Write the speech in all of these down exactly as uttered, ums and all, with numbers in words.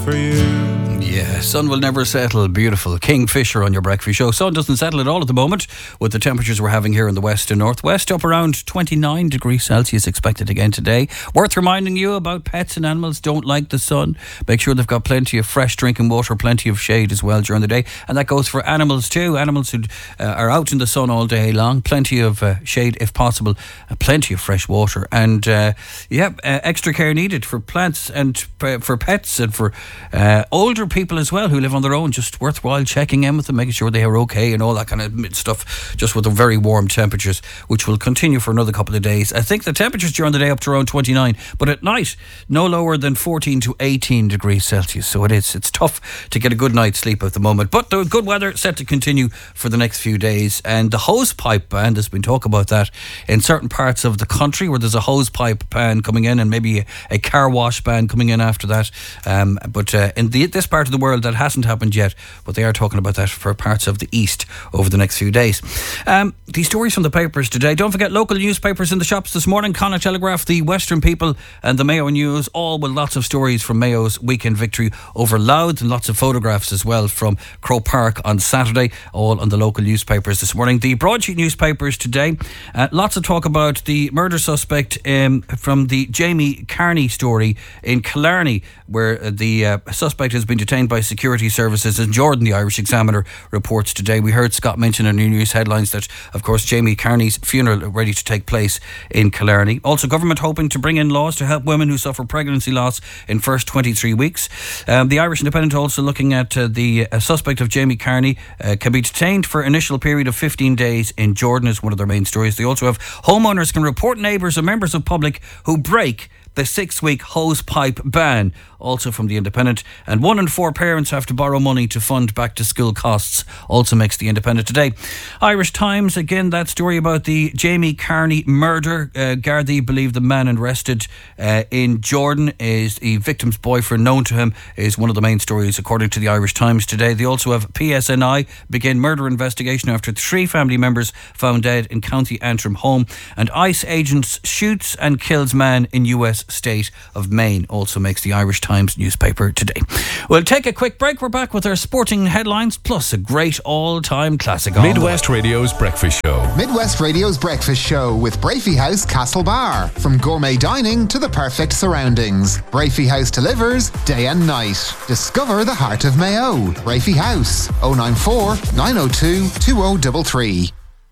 for you. Yeah, sun will never settle. Beautiful. Kingfisher on your breakfast show. Sun doesn't settle at all at the moment with the temperatures we're having here in the west and northwest. Up around twenty-nine degrees Celsius expected again today. Worth reminding you about pets and animals don't like the sun. Make sure they've got plenty of fresh drinking water, plenty of shade as well during the day. And that goes for animals too. Animals who uh, are out in the sun all day long. Plenty of uh, shade if possible. Uh, plenty of fresh water. And uh, yeah, uh, extra care needed for plants and uh, for pets and for uh, older people. people as well who live on their own. Just worthwhile checking in with them, making sure they are okay and all that kind of stuff, just with the very warm temperatures which will continue for another couple of days. I think the temperatures during the day up to around twenty-nine, but at night no lower than fourteen to eighteen degrees Celsius. So it is it's tough to get a good night's sleep at the moment, but the good weather set to continue for the next few days. And the hose pipe ban, there's been talk about that in certain parts of the country where there's a hose pipe ban coming in and maybe a, a car wash ban coming in after that. Um, but uh, in the, this part of the world that hasn't happened yet, but they are talking about that for parts of the east over the next few days. Um, these stories from the papers today. Don't forget local newspapers in the shops this morning. Connacht Telegraph, the Western People and the Mayo News, all with lots of stories from Mayo's weekend victory over Louth and lots of photographs as well from Croke Park on Saturday, all on the local newspapers this morning. The broadsheet newspapers today, uh, lots of talk about the murder suspect um, from the Jamie Carney story in Killarney, where the uh, suspect has been detained by security services in Jordan, the Irish Examiner reports today. We heard Scott mention in the news headlines that, of course, Jamie Carney's funeral ready to take place in Killarney. Also, government hoping to bring in laws to help women who suffer pregnancy loss in first twenty-three weeks. Um, the Irish Independent also looking at uh, the uh, suspect of Jamie Carney uh, can be detained for initial period of fifteen days in Jordan is one of their main stories. They also have homeowners can report neighbours and members of public who break the six-week hose pipe ban, also from the Independent. And one in four parents have to borrow money to fund back-to-school costs, also makes the Independent today. Irish Times, again, that story about the Jamie Carney murder. Uh, Gardaí believe the man arrested uh, in Jordan is the victim's boyfriend. Known to him is one of the main stories, according to the Irish Times today. They also have P S N I begin murder investigation after three family members found dead in County Antrim home. And ICE agents shoots and kills man in U S state of Maine, also makes the Irish Times newspaper today. We'll take a quick break. We're back with our sporting headlines, plus a great all-time classic. Midwest Radio's Breakfast Show. Midwest Radio's Breakfast Show with Brafey House Castlebar. From gourmet dining to the perfect surroundings, Brafey House delivers day and night. Discover the heart of Mayo. Brafey House, oh nine four, nine oh two, two oh three three.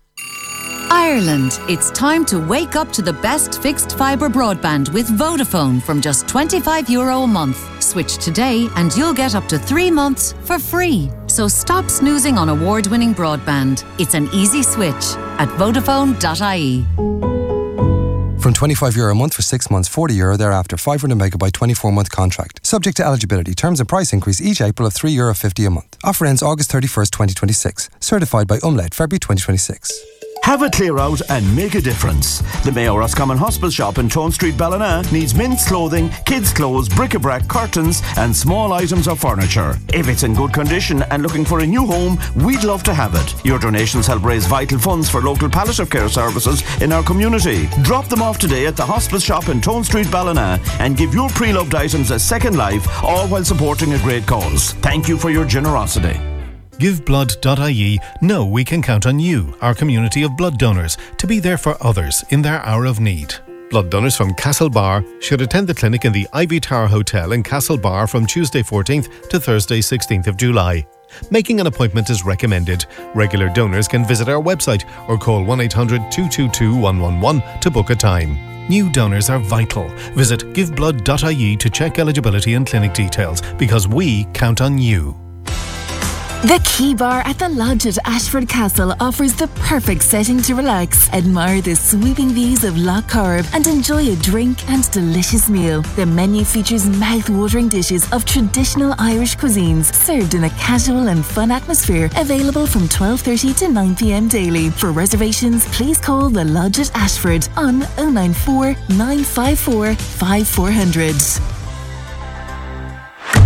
Ireland, it's time to wake up to the best fixed fibre broadband with Vodafone from just twenty-five euro a month. Switch today and you'll get up to three months for free. So stop snoozing on award-winning broadband. It's an easy switch at vodafone dot I E. From twenty-five euro a month for six months, forty euro thereafter, five hundred megabyte twenty-four month contract. Subject to eligibility. Terms and price increase each April of three euro fifty a month. Offer ends August thirty-first, twenty twenty-six. Certified by Umlaut, February twenty twenty-six. Have a clear out and make a difference. The Mayo Roscommon Hospital shop in Tone Street, Ballina needs men's clothing, kids' clothes, bric-a-brac, curtains and small items of furniture. If it's in good condition and looking for a new home, we'd love to have it. Your donations help raise vital funds for local palliative care services in our community. Drop them off today at the hospital shop in Tone Street, Ballina and give your pre-loved items a second life, all while supporting a great cause. Thank you for your generosity. give blood dot I E know we can count on you, our community of blood donors, to be there for others in their hour of need. Blood donors from Castlebar should attend the clinic in the Ivy Tower Hotel in Castlebar from Tuesday fourteenth to Thursday sixteenth of July. Making an appointment is recommended. Regular donors can visit our website or call one eight hundred, two two two, one one one to book a time. New donors are vital. Visit give blood dot I E to check eligibility and clinic details, because we count on you. The Key Bar at the Lodge at Ashford Castle offers the perfect setting to relax, admire the sweeping views of Lough Corrib and enjoy a drink and delicious meal. The menu features mouth-watering dishes of traditional Irish cuisines served in a casual and fun atmosphere, available from twelve thirty to nine p.m. daily. For reservations, please call the Lodge at Ashford on oh nine four, nine five four, five four zero zero.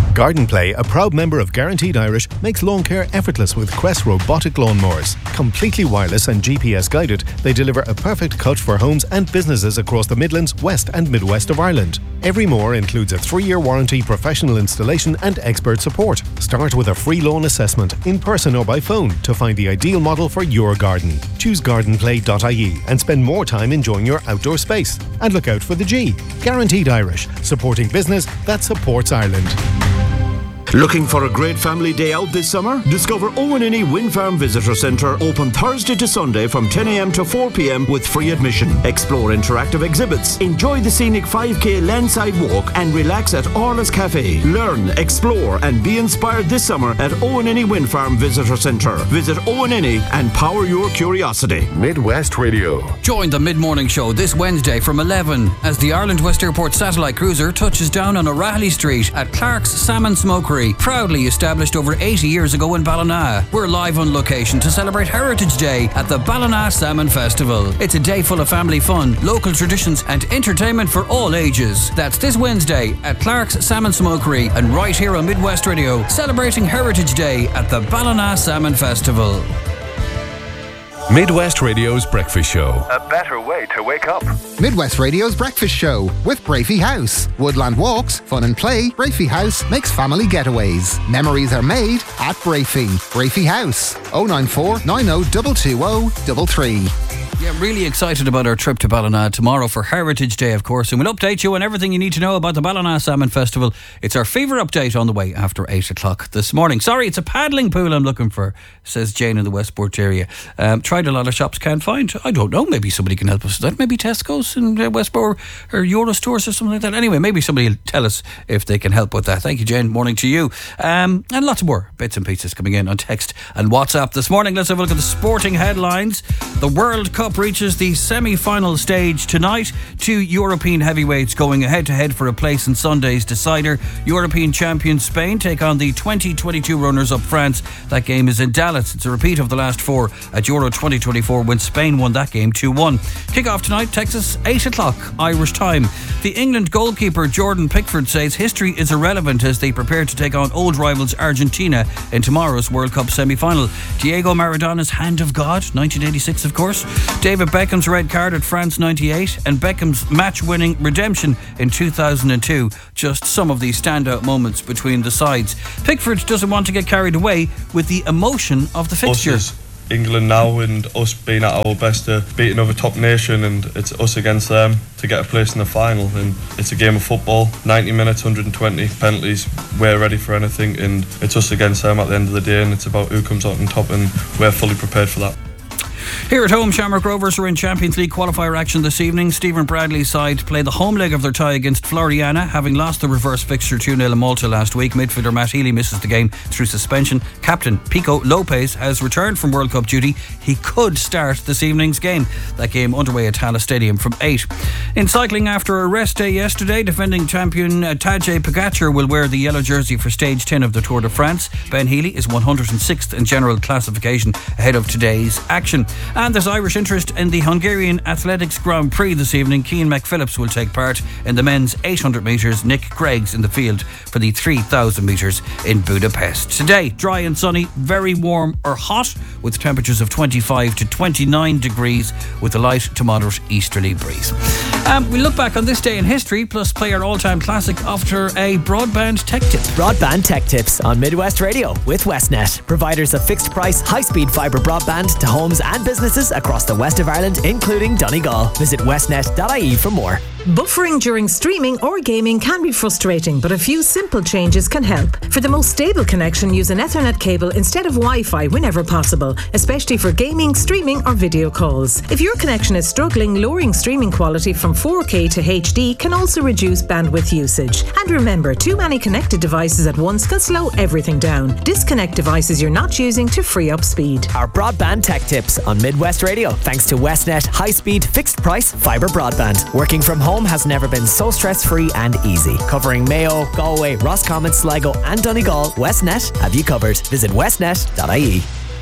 Garden Play, a proud member of Guaranteed Irish, makes lawn care effortless with Quest robotic lawnmowers. Completely wireless and G P S guided, they deliver a perfect cut for homes and businesses across the Midlands, West and Midwest of Ireland. Every mower includes a three-year warranty, professional installation and expert support. Start with a free lawn assessment, in person or by phone, to find the ideal model for your garden. Choose garden play dot I E and spend more time enjoying your outdoor space. And look out for the G. Guaranteed Irish, supporting business that supports Ireland. Looking for a great family day out this summer? Discover Owen Inny Wind Farm Visitor Centre, open Thursday to Sunday from ten a m to four p m with free admission. Explore interactive exhibits, enjoy the scenic five k landside walk and relax at Orla's Cafe. Learn, explore and be inspired this summer at Owen Inny Wind Farm Visitor Centre. Visit Owen Inny and power your curiosity. Midwest Radio. Join the mid-morning show this Wednesday from eleven as the Ireland West Airport satellite cruiser touches down on O'Reilly Street at Clark's Salmon Smokery, proudly established over eighty years ago in Ballina. We're live on location to celebrate Heritage Day at the Ballina Salmon Festival. It's a day full of family fun, local traditions and entertainment for all ages. That's this Wednesday at Clark's Salmon Smokery and right here on Midwest Radio, celebrating Heritage Day at the Ballina Salmon Festival. Midwest Radio's Breakfast Show. A better way to wake up. Midwest Radio's Breakfast Show with Brafey House. Woodland walks, fun and play. Brafey House makes family getaways. Memories are made at Brafey. Brafey House. oh nine four, nine oh two two oh three three. Yeah, really excited about our trip to Ballina tomorrow for Heritage Day, of course, and we'll update you on everything you need to know about the Ballina Salmon Festival. It's our fever update on the way after eight o'clock this morning. Sorry, it's a paddling pool I'm looking for, says Jane in the Westport area. Um, tried a lot of shops, can't find. I don't know, maybe somebody can help us with that. Maybe Tesco's in uh, Westport or Eurostores or something like that. Anyway, maybe somebody will tell us if they can help with that. Thank you, Jane. Morning to you. Um, and lots more bits and pieces coming in on text and WhatsApp this morning. Let's have a look at the sporting headlines. The World Cup reaches the semi-final stage tonight. Two European heavyweights going head-to-head for a place in Sunday's decider. European champions Spain take on the twenty twenty-two runners-up France. That game is in Dallas. It's a repeat of the last four at Euro twenty twenty-four when Spain won that game two one. Kick-off tonight, Texas, eight o'clock Irish time. The England goalkeeper Jordan Pickford says history is irrelevant as they prepare to take on old rivals Argentina in tomorrow's World Cup semi-final. Diego Maradona's hand of God, nineteen eighty-six of course. David Beckham's red card at France ninety-eight and Beckham's match-winning redemption in two thousand two. Just some of the standout moments between the sides. Pickford doesn't want to get carried away with the emotion of the fixture. Us as England now and us being at our best to beat another top nation, and it's us against them to get a place in the final, and it's a game of football, ninety minutes, one hundred twenty penalties. We're ready for anything and it's us against them at the end of the day, and it's about who comes out on top, and we're fully prepared for that. Here at home, Shamrock Rovers are in Champions League qualifier action this evening. Stephen Bradley's side play the home leg of their tie against Floriana, having lost the reverse fixture two nil in Malta last week. Midfielder Matt Healy misses the game through suspension. Captain Pico Lopez has returned from World Cup duty. He could start this evening's game. That game underway at Tallaght Stadium from eight. In cycling, after a rest day yesterday, defending champion uh, Tadej Pogacar will wear the yellow jersey for stage ten of the Tour de France. Ben Healy is one hundred sixth in general classification ahead of today's action. And there's Irish interest in the Hungarian Athletics Grand Prix this evening. Cian McPhillips will take part in the men's eight hundred metres. Nick Gregg's in the field for the three thousand metres in Budapest. Today, dry and sunny, very warm or hot, with temperatures of twenty-five to twenty-nine degrees with a light to moderate easterly breeze. Um, we look back on this day in history, plus play our all-time classic after a broadband tech tip. Broadband tech tips on Midwest Radio with Westnet, providers of fixed-price, high-speed fibre broadband to homes and businesses across the west of Ireland, including Donegal. Visit westnet dot I E for more. Buffering during streaming or gaming can be frustrating, but a few simple changes can help. For the most stable connection, use an Ethernet cable instead of Wi-Fi whenever possible, especially for gaming, streaming or video calls. If your connection is struggling, lowering streaming quality from four K to H D can also reduce bandwidth usage. And remember, too many connected devices at once can slow everything down. Disconnect devices you're not using to free up speed. Our broadband tech tips on Midwest Radio, thanks to Westnet high-speed, fixed-price fibre broadband. Working from home has never been so stress-free and easy. Covering Mayo, Galway, Roscommon, Sligo and Donegal, Westnet have you covered. Visit westnet dot I E.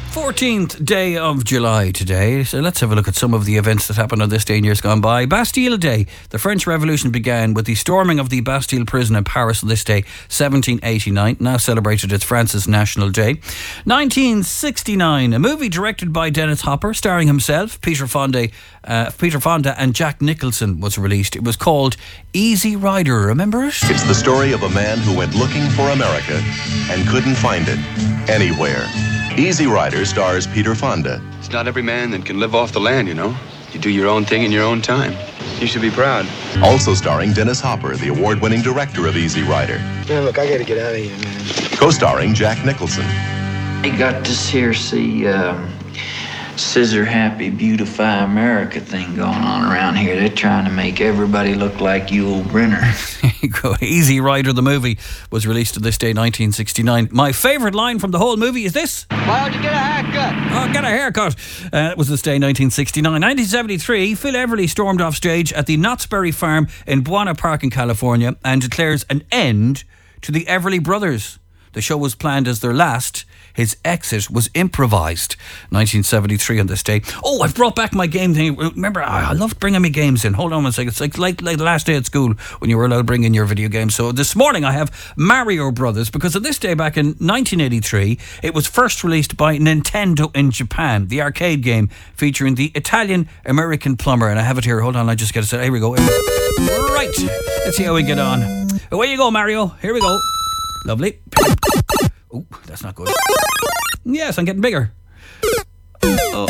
fourteenth day of July today, so let's have a look at some of the events that happened on this day in years gone by. Bastille Day. The French Revolution began with the storming of the Bastille prison in Paris on this day, seventeen eighty-nine, now celebrated as France's National Day. nineteen sixty-nine, a movie directed by Dennis Hopper, starring himself, Peter Fonda, uh, Peter Fonda and Jack Nicholson, was released. It was called Easy Rider, remember it? It's the story of a man who went looking for America and couldn't find it anywhere. Easy Rider stars Peter Fonda. It's not every man that can live off the land, you know. You do your own thing in your own time. You should be proud. Also starring Dennis Hopper, the award-winning director of Easy Rider. Man, look, I gotta get out of here, man. Co-starring Jack Nicholson. I got this here, see, um, Scissor Happy Beautify America thing going on around here. They're trying to make everybody look like Yul Brynner. Easy Rider, the movie, was released on this day, nineteen sixty-nine. My favourite line from the whole movie is this. Why don't you get a haircut? Oh, get a haircut. Uh, it was this day, nineteen sixty-nine. nineteen seventy-three, Phil Everly stormed off stage at the Knott's Berry Farm in Buena Park in California and declares an end to the Everly Brothers. The show was planned as their last. His exit was improvised. nineteen seventy-three on this day. Oh, I've brought back my game thing. Remember, I loved bringing me games in. Hold on one second. It's like, like, like the last day at school when you were allowed to bring in your video games. So this morning I have Mario Brothers, because on this day back in nineteen eighty-three, it was first released by Nintendo in Japan. The arcade game featuring the Italian-American plumber. And I have it here. Hold on, I just get it set. Here we go. Right. Let's see how we get on. Away you go, Mario. Here we go. Lovely. Oh, that's not good. Yes, I'm getting bigger. Oh,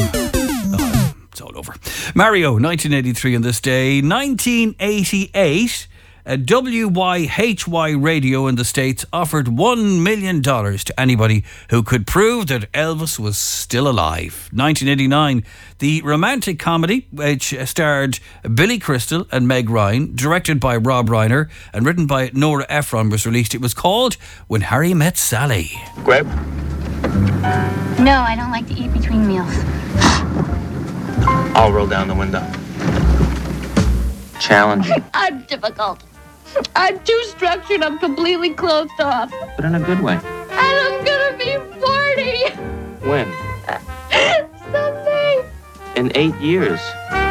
oh, it's all over. Mario, nineteen eighty-three on this day. nineteen eighty-eight, a W Y H Y radio in the States offered one million dollars to anybody who could prove that Elvis was still alive. nineteen eighty-nine, the romantic comedy, which starred Billy Crystal and Meg Ryan, directed by Rob Reiner and written by Nora Ephron, was released. It was called When Harry Met Sally. Grab. No, I don't like to eat between meals. I'll roll down the window. Challenging. I'm difficult. I'm too structured. I'm completely closed off. But in a good way. And I'm gonna be forty. When? Someday. In eight years.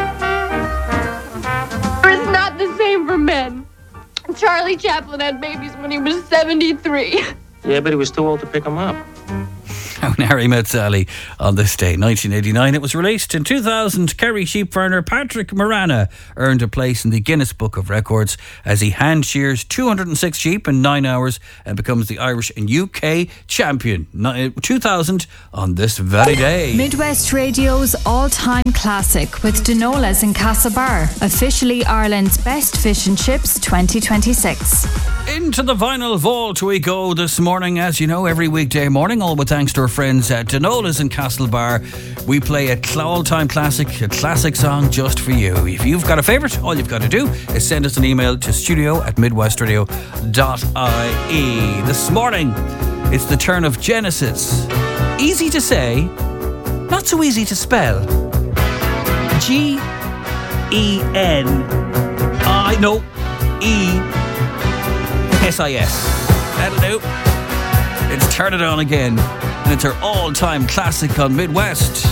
It's not the same for men. Charlie Chaplin had babies when he was seventy-three. Yeah, but he was too old to pick them up. When Harry Met Sally on this day, nineteen eighty-nine. It was released in two thousand. Kerry sheepfarmer Patrick Morana earned a place in the Guinness Book of Records as he hand shears two hundred six sheep in nine hours and becomes the Irish and U K champion. two thousand on this very day. Midwest Radio's all-time classic with Danolas in Castlebar, officially Ireland's best fish and chips twenty twenty-six. Into the vinyl vault we go this morning, as you know, every weekday morning, all with thanks to our friends at Danolas in Castlebar. We play a all-time classic, a classic song just for you. If you've got a favourite, all you've got to do is send us an email to studio at midwestradio dot I E. This morning, it's the turn of Genesis. Easy to say, not so easy to spell. G E N I, no, E S I S. That'll do. It's Turn It On Again. And it's our all-time classic on Midwest.